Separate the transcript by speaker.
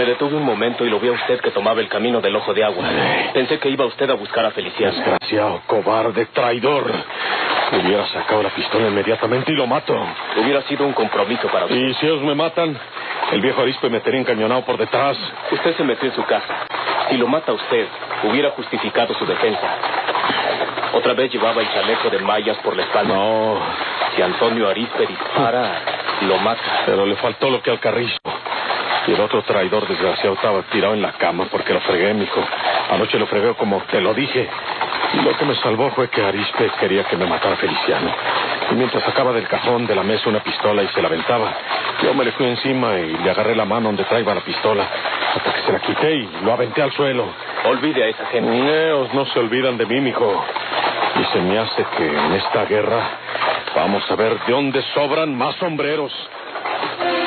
Speaker 1: Me detuve un momento y lo vi a usted que tomaba el camino del Ojo de Agua. Pensé que iba usted a buscar a Feliciano.
Speaker 2: Desgraciado, cobarde, traidor. Hubiera sacado la pistola inmediatamente y lo mato.
Speaker 1: Hubiera sido un compromiso para usted.
Speaker 2: Y si ellos me matan, el viejo Arizpe me tenía encañonado por detrás.
Speaker 1: Usted se metió en su casa. Si lo mata usted, hubiera justificado su defensa. Otra vez llevaba el chaleco de mallas por la espalda.
Speaker 2: No.
Speaker 1: Si Antonio Arizpe dispara, lo mata.
Speaker 2: Pero le faltó lo que al Carrizo. Y el otro traidor desgraciado estaba tirado en la cama porque lo fregué, mijo. Anoche lo fregué como te lo dije. Y lo que me salvó fue que Arizpe quería que me matara Feliciano. Y mientras sacaba del cajón de la mesa una pistola y se la aventaba, yo me le fui encima y le agarré la mano donde traía la pistola hasta que se la quité y lo aventé al suelo.
Speaker 1: Olvide a esa gente.
Speaker 2: Ellos no se olvidan de mí, mijo. Y se me hace que en esta guerra vamos a ver de dónde sobran más sombreros.